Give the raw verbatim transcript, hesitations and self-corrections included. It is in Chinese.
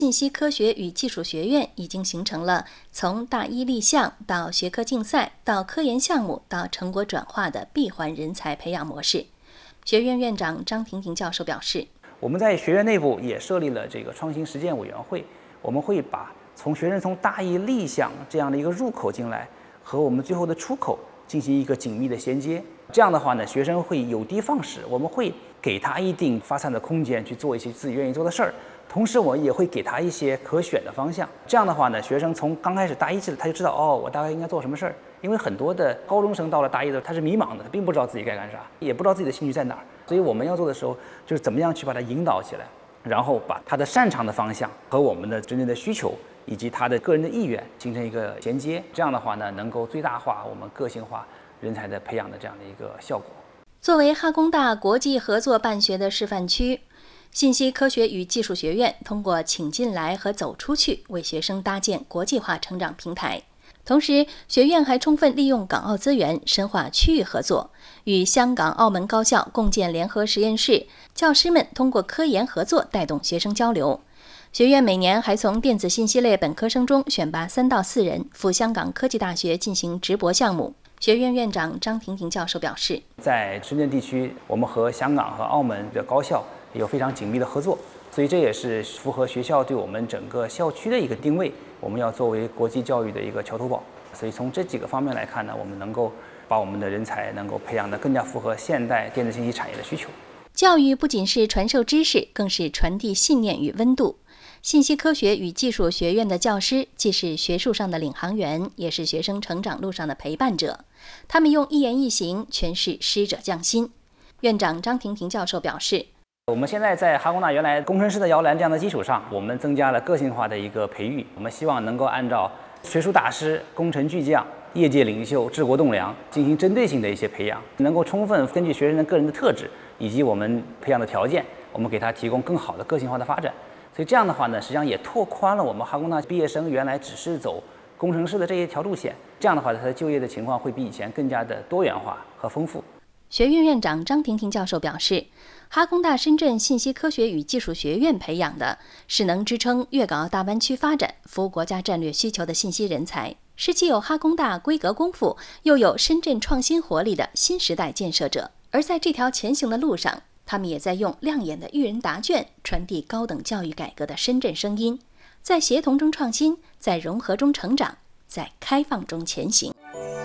信息科学与技术学院已经形成了从大一立项到学科竞赛到科研项目到成果转化的闭环人才培养模式。学院院长张婷婷教授表示， 我们在学院内部也设立了这个创新实践委员会，我们会把从学生从大一立项这样的一个入口进来和我们最后的出口进行一个紧密的衔接。这样的话呢，学生会有的放矢，我们会给他一定发散的空间去做一些自己愿意做的事儿，同时我也会给他一些可选的方向。这样的话呢，学生从刚开始大一起他就知道，哦，我大概应该做什么事儿。因为很多的高中生到了大一的他是迷茫的，他并不知道自己该干啥，也不知道自己的兴趣在哪儿。所以我们要做的时候，就是怎么样去把他引导起来，然后把他的擅长的方向和我们的真正的需求以及他的个人的意愿形成一个衔接。这样的话呢，能够最大化我们个性化人才的培养的这样的一个效果。 作为哈工大国际合作办学的示范区，信息科学与技术学院通过请进来和走出去，为学生搭建国际化成长平台。同时，学院还充分利用港澳资源，深化区域合作，与香港、澳门高校共建联合实验室，教师们通过科研合作带动学生交流。学院每年还从电子信息类本科生中选拔三到四人赴香港科技大学进行直博项目。学院院长张婷婷教授表示， 在深圳地区，我们和香港和澳门的高校有非常紧密的合作，所以这也是符合学校对我们整个校区的一个定位，我们要作为国际教育的一个桥头堡。所以从这几个方面来看呢，我们能够把我们的人才能够培养得更加符合现代电子信息产业的需求。 教育不仅是传授知识，更是传递信念与温度。信息科学与技术学院的教师既是学术上的领航员，也是学生成长路上的陪伴者。他们用一言一行诠释师者匠心。院长张婷婷教授表示， 我们现在在哈工大原来工程师的摇篮这样的基础上，我们增加了个性化的一个培育。我们希望能够按照学术大师、工程巨匠、业界领袖、治国栋梁进行针对性的一些培养，能够充分根据学生的个人的特质以及我们培养的条件，我们给他提供更好的个性化的发展。所以这样的话呢，实际上也拓宽了我们哈工大毕业生原来只是走工程师的这一条路线。这样的话，他的就业的情况会比以前更加的多元化和丰富。 学院院长张婷婷教授表示，哈工大深圳信息科学与技术学院培养的是能支撑粤港澳大湾区发展、服务国家战略需求的信息人才，是既有哈工大规格功夫，又有深圳创新活力的新时代建设者。而在这条前行的路上，他们也在用亮眼的育人答卷传递高等教育改革的深圳声音，在协同中创新，在融合中成长，在开放中前行。